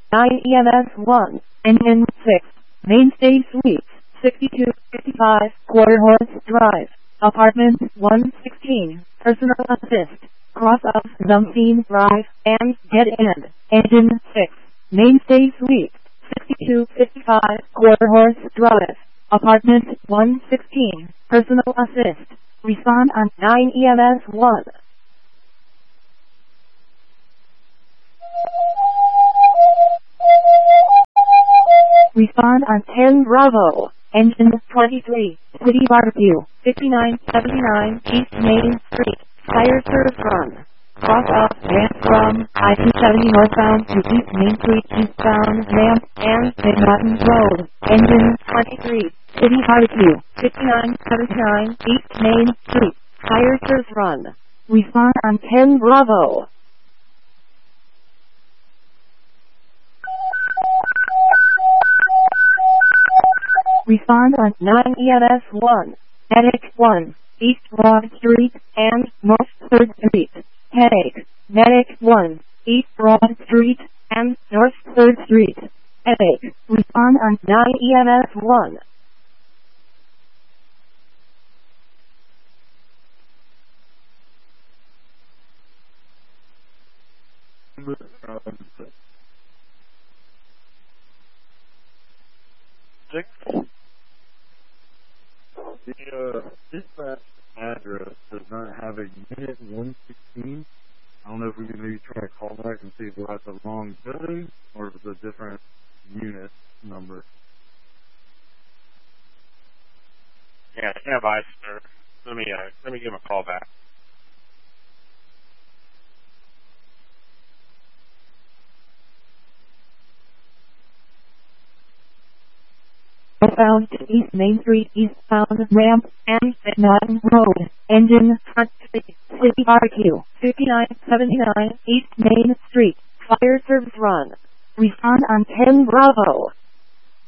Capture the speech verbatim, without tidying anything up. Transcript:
nine E M S one, Engine six, Mainstay Suites, sixty-two fifty-five, Quarter Horse Drive, Apartment one sixteen, Personal Assist, Cross of Zumpine Drive, and Dead End, Engine six, Mainstay Suites, sixty-two fifty-five, Quarter Horse Drive, Apartment one sixteen, Personal Assist. Respond on nine E M S one. Respond on ten Bravo, Engine twenty-three, City Barbecue, fifty-nine seventy-nine East Main Street, Fire Service Run. Cross off ramp from I two seventy northbound to East Main Street eastbound ramp and McNaughton Road, Engine twenty-three, City Barbecue, fifty-nine seventy-nine East Main Street, Fire Service Run. Respond on ten Bravo. Respond on nine E M S one, Medic one, East Broad Street and North third Street. Headache, Medic one, East Broad Street and North third Street. Headache, respond on nine E M S one. Six. The uh, dispatch address does not have a unit one sixteen. I don't know if we can maybe try to call back and see if we're at the wrong building or if it's a different unit number. Yeah, stand by, sir. Let me uh, let me give him a call back. Southbound to East Main Street, eastbound ramp and McNaughton Road, Engine twenty-three, City Barbecue, fifty-nine seventy-nine East Main Street, Fire Service Run. Respond on ten Bravo.